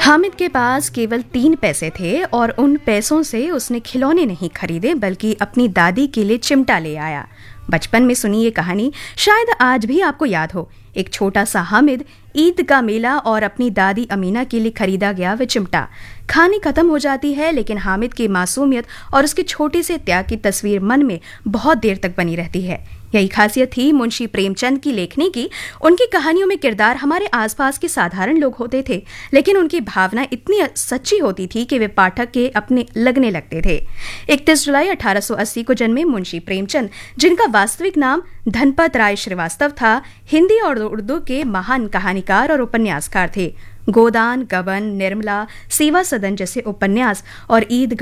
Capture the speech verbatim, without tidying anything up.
हामिद के पास केवल तीन पैसे थे और उन पैसों से उसने खिलौने नहीं खरीदे बल्कि अपनी दादी के लिए चिमटा ले आया। बचपन में सुनी ये कहानी शायद आज भी आपको याद हो। एक छोटा सा हामिद, ईद का मेला और अपनी दादी अमीना के लिए खरीदा गया वह चिमटा। कहानी खत्म हो जाती है लेकिन हामिद की मासूमियत और उसके छोटे से त्याग की तस्वीर मन में बहुत देर तक बनी रहती है। यही खासियत थी मुंशी प्रेमचंद की लेखनी की। उनकी कहानियों में किरदार हमारे आसपास के साधारण लोग होते थे, लेकिन उनकी भावना इतनी सच्ची होती थी कि वे पाठक के अपने लगने लगते थे। इकतीस जुलाई अठारह सौ अस्सी को जन्मे मुंशी प्रेमचंद, जिनका वास्तविक नाम धनपत राय श्रीवास्तव था, हिंदी और उर्दू के महान कहानीकार और उपन्यासकार थे। गोदान, गबन, निर्मला, सेवा सदन जैसे उपन्यास और ईद